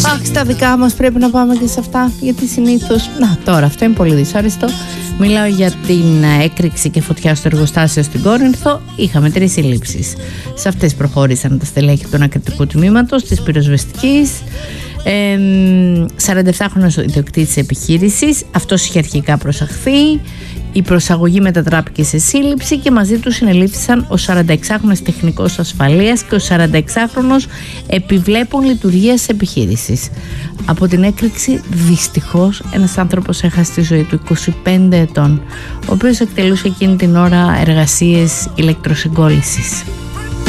Αχ, στα δικά μας πρέπει να πάμε και σε αυτά, γιατί συνήθως... Να, τώρα αυτό είναι πολύ δυσάρεστο. Μιλάω για την έκρηξη και φωτιά στο εργοστάσιο στην Κόρινθο. Είχαμε 3 συλλήψεις. Σε αυτές προχώρησαν τα στελέχη του ανακριτικού τμήματος της πυροσβεστικής. 47χρονος ιδιοκτήτης της επιχείρησης. Αυτός είχε αρχικά προσαχθεί. Η προσαγωγή μετατράπηκε σε σύλληψη και μαζί του συνελήφθησαν ο 46χρονος τεχνικός ασφαλείας και ο 46χρονος επιβλέπων λειτουργίας επιχείρησης. Από την έκρηξη δυστυχώς ένας άνθρωπος έχασε τη ζωή του, 25 ετών, ο οποίος εκτελούσε εκείνη την ώρα εργασίες ηλεκτροσυγκόλλησης.